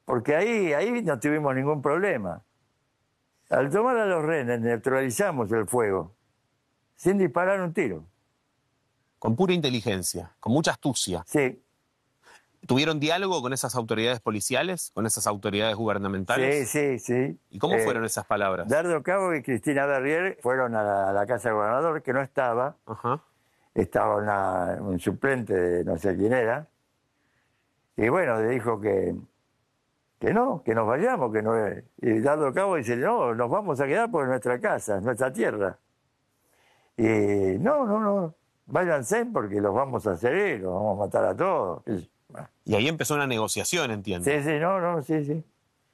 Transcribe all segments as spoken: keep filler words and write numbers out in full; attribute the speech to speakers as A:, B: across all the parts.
A: porque ahí, ahí no tuvimos ningún problema. Al tomar a los rehenes neutralizamos el fuego, sin disparar un tiro.
B: Con pura inteligencia, con mucha astucia.
A: Sí.
B: ¿Tuvieron diálogo con esas autoridades policiales, con esas autoridades gubernamentales?
A: Sí, sí, sí.
B: ¿Y cómo
A: eh,
B: fueron esas palabras?
A: Dardo Cabo y Cristina Berrier fueron a la, a la casa del gobernador, que no estaba.
B: Ajá.
A: Estaba una, un suplente de no sé quién era. Y bueno, le dijo que, que no, que nos vayamos, que no. Y Dardo Cabo dice, no, nos vamos a quedar por nuestra casa, nuestra tierra. Y no, no, no, váyanse porque los vamos a hacer, los vamos a matar a todos. Y, bueno.
B: Y ahí empezó una negociación, entiendo.
A: Sí, sí, no, no, sí, sí.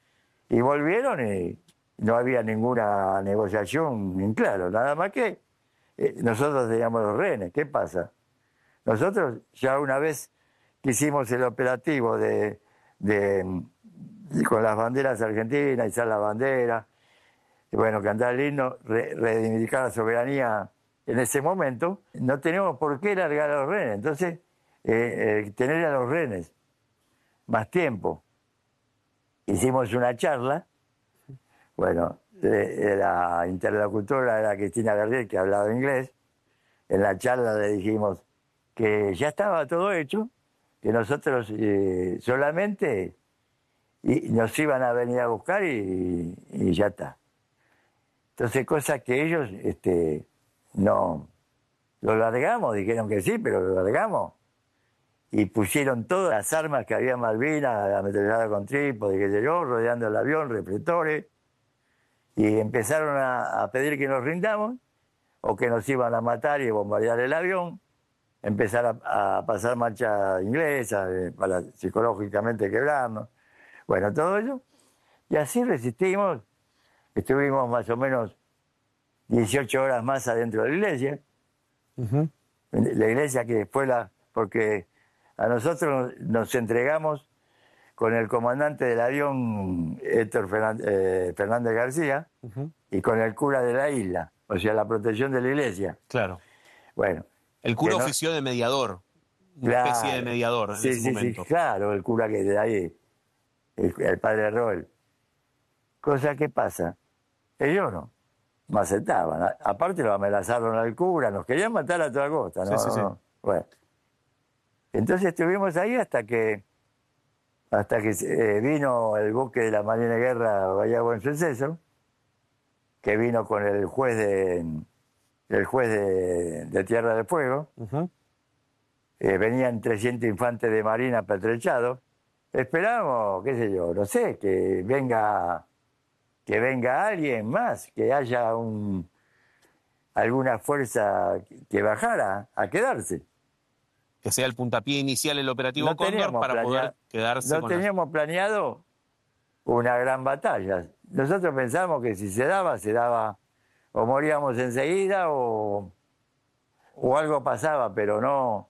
A: Y volvieron y no había ninguna negociación, en claro, nada más que eh, nosotros teníamos los rehenes. ¿Qué pasa? Nosotros ya una vez que hicimos el operativo de, de, de con las banderas argentinas, izar la bandera, y bueno, cantar el himno, re, reivindicar la soberanía en ese momento, no teníamos por qué largar a los rehenes. Entonces, eh, eh, tener a los rehenes más tiempo. Hicimos una charla, bueno, eh, la interlocutora era Cristina Berrier, que hablaba inglés. En la charla le dijimos que ya estaba todo hecho, que nosotros eh, solamente y nos iban a venir a buscar y, y ya está. Entonces, cosas que ellos este, no... Lo largamos, dijeron que sí, pero lo largamos. Y pusieron todas las armas que había en Malvinas, ametrallada con trípode, qué sé yo, rodeando el avión, reflectores. Y empezaron a, a pedir que nos rindamos, o que nos iban a matar y bombardear el avión. Empezar a, a pasar marcha inglesa eh, para psicológicamente quebrarnos. Bueno, todo eso. Y así resistimos. Estuvimos más o menos dieciocho horas más adentro de la iglesia. Uh-huh. La iglesia que después la... Porque a nosotros nos entregamos con el comandante del avión, Héctor Fernández, eh, Fernández García, uh-huh. y con el cura de la isla, o sea, la protección de la iglesia.
B: Claro.
A: Bueno.
B: El cura
A: no...
B: ofició de mediador, una
A: claro,
B: especie de mediador en
A: sí,
B: ese
A: sí,
B: momento.
A: Sí, claro, el cura que de ahí, el, el padre Roel. Cosa que pasa, ellos no, me aceptaban. A, aparte lo amenazaron al cura, nos querían matar a toda costa, ¿no?
B: Sí, sí, sí.
A: Bueno. Entonces estuvimos ahí hasta que hasta que eh, vino el buque de la Marina de Guerra Bahía Buen Suceso, que vino con el juez de el juez de, de Tierra del Fuego. Uh-huh. Eh, venían trescientos infantes de marina pertrechados. Esperamos, qué sé yo, no sé, que venga que venga alguien más, que haya un alguna fuerza que bajara a quedarse.
B: Que sea el puntapié inicial el operativo
A: no
B: Cóndor para
A: planea...
B: poder quedarse
A: no
B: con
A: teníamos
B: las...
A: planeado una gran batalla. Nosotros pensamos que si se daba, se daba o moríamos enseguida o, o algo pasaba, pero no,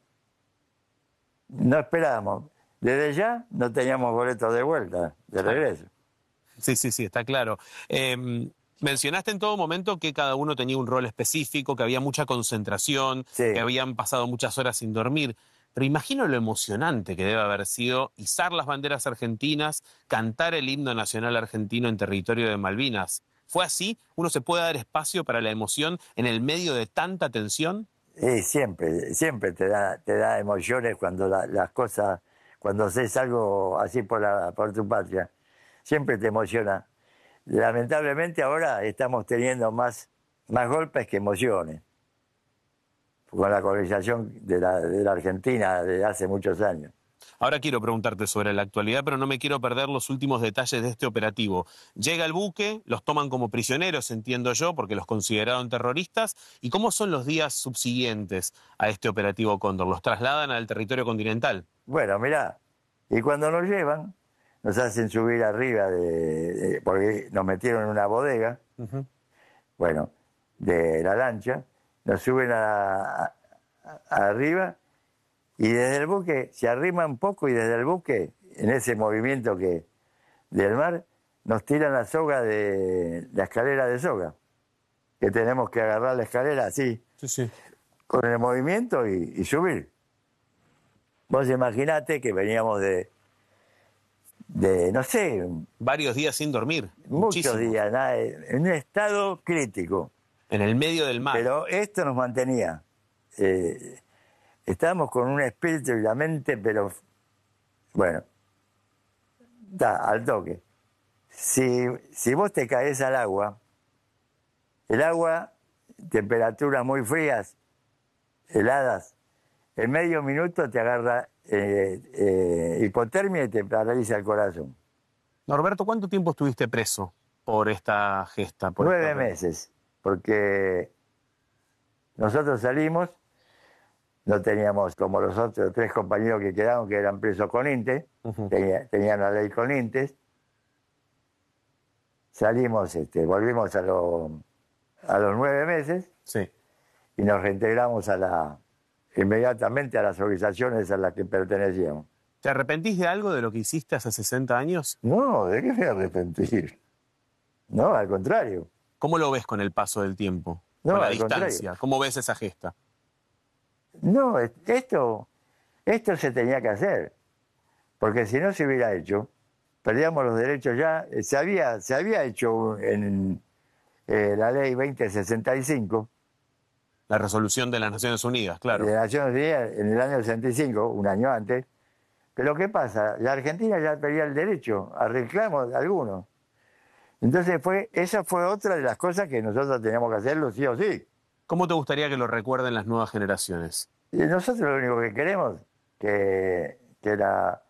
A: no esperábamos. Desde ya no teníamos boletos de vuelta, de regreso.
B: Sí, sí, sí, está claro. Eh, mencionaste en todo momento que cada uno tenía un rol específico, que había mucha concentración,
A: sí.
B: que habían pasado muchas horas sin dormir. Pero imagino lo emocionante que debe haber sido izar las banderas argentinas, cantar el himno nacional argentino en territorio de Malvinas. ¿Fue así? ¿Uno se puede dar espacio para la emoción en el medio de tanta tensión?
A: Sí, siempre, siempre te da, te da emociones cuando la, las cosas, cuando haces algo así por, la, por tu patria. Siempre te emociona. Lamentablemente ahora estamos teniendo más, más golpes que emociones, con la colonización de la, de la Argentina de hace muchos años.
B: Ahora quiero preguntarte sobre la actualidad, pero no me quiero perder los últimos detalles de este operativo. Llega el buque, los toman como prisioneros, entiendo yo, porque los consideraron terroristas. ¿Y cómo son los días subsiguientes a este operativo Cóndor? ¿Los trasladan al territorio continental?
A: Bueno, mirá, y cuando nos llevan, nos hacen subir arriba, de, de porque nos metieron en una bodega, uh-huh. bueno, de la lancha, nos suben a, a, a arriba. Y desde el buque se arrima un poco y desde el buque, en ese movimiento que del mar, nos tiran la soga de la escalera de soga, que tenemos que agarrar la escalera así,
B: sí, sí.
A: con el movimiento y, y subir. Vos imaginate que veníamos de de, no sé,
B: Varios días sin dormir.
A: muchos
B: Muchísimo.
A: días, nada, en un estado crítico.
B: En el medio del mar.
A: Pero esto nos mantenía. Eh, estábamos con un espíritu y la mente, pero bueno, da, al toque. Si, si vos te caes al agua, el agua, temperaturas muy frías, heladas, en medio minuto te agarra eh, eh, hipotermia y te paraliza el corazón.
B: Norberto, ¿cuánto tiempo estuviste preso por esta gesta? Por
A: Nueve
B: esta...
A: meses, porque nosotros salimos, no teníamos como los otros tres compañeros que quedaron, que eran presos con INTE,
B: Uh-huh.
A: tenía, tenían la ley con INTES. Salimos, este, volvimos a, lo, a los nueve meses
B: Sí.
A: y nos reintegramos a la, inmediatamente a las organizaciones a las que pertenecíamos.
B: ¿Te arrepentís de algo de lo que hiciste hace sesenta años?
A: No, ¿de qué me voy a arrepentir? No, al contrario.
B: ¿Cómo lo ves con el paso del tiempo?
A: No,
B: con la
A: al
B: distancia.
A: contrario.
B: ¿Cómo ves esa gesta?
A: No, esto, esto se tenía que hacer, porque si no se hubiera hecho, perdíamos los derechos ya. Se había, se había hecho en eh, la ley veinte sesenta y cinco,
B: La resolución de las Naciones Unidas, claro.
A: de Naciones Unidas, en el año sesenta y cinco, un año antes. Pero ¿qué pasa? La Argentina ya tenía el derecho a reclamos de algunos. Entonces fue, esa fue otra de las cosas que nosotros teníamos que hacerlo sí o sí.
B: ¿Cómo te gustaría que lo recuerden las nuevas generaciones?
A: Y nosotros lo único que queremos que que la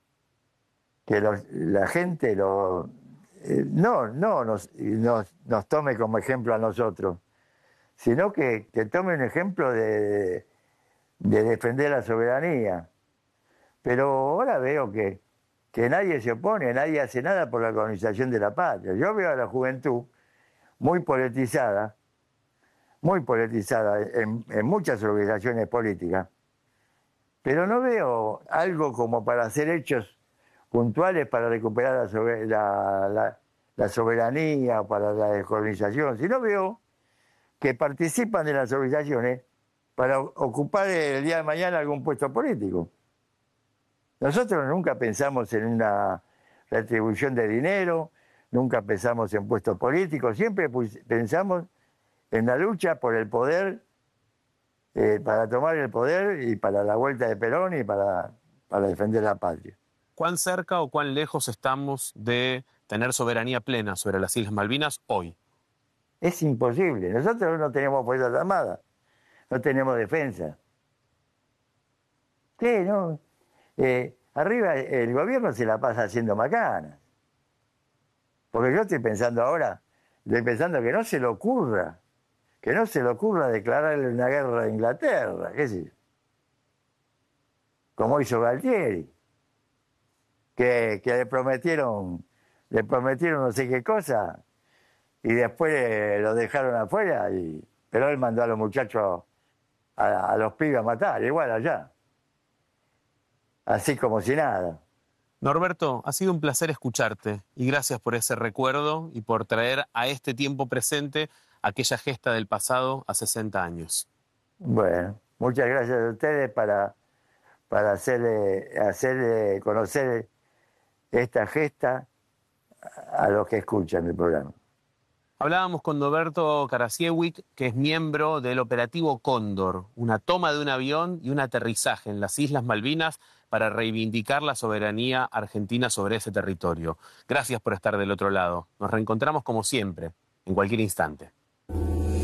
A: que los, la gente lo eh, no no nos, nos nos tome como ejemplo a nosotros, sino que, que tome un ejemplo de, de defender la soberanía. Pero ahora veo que, que nadie se opone, nadie hace nada por la colonización de la patria. Yo veo a la juventud muy politizada, muy politizada en, en muchas organizaciones políticas, pero no veo algo como para hacer hechos puntuales para recuperar la, sober- la, la, la soberanía, para la descolonización, sino veo que participan de las organizaciones para ocupar el día de mañana algún puesto político. Nosotros nunca pensamos en una retribución de dinero, nunca pensamos en puestos políticos, siempre pensamos en la lucha por el poder, eh, para tomar el poder y para la vuelta de Perón y para, para defender la patria.
B: ¿Cuán cerca o cuán lejos estamos de tener soberanía plena sobre las Islas Malvinas hoy?
A: Es imposible. Nosotros no tenemos Fuerzas Armadas, no tenemos defensa. ¿Qué? No. Eh, arriba el gobierno se la pasa haciendo macanas. Porque yo estoy pensando ahora, estoy pensando que no se le ocurra, que no se le ocurra declararle una guerra a Inglaterra, qué sé yo. Como hizo Galtieri, que, que le prometieron, le prometieron no sé qué cosa, y después eh, lo dejaron afuera, y, pero él mandó a los muchachos, a, a los pibes a matar, igual allá. Así como si nada.
B: Norberto, ha sido un placer escucharte y gracias por ese recuerdo y por traer a este tiempo presente aquella gesta del pasado a sesenta años.
A: Bueno, muchas gracias a ustedes para, para hacerle, hacerle conocer esta gesta a los que escuchan el programa.
B: Hablábamos con Norberto Karasiewicz, que es miembro del operativo Cóndor, una toma de un avión y un aterrizaje en las Islas Malvinas para reivindicar la soberanía argentina sobre ese territorio. Gracias por estar del otro lado. Nos reencontramos como siempre, en cualquier instante.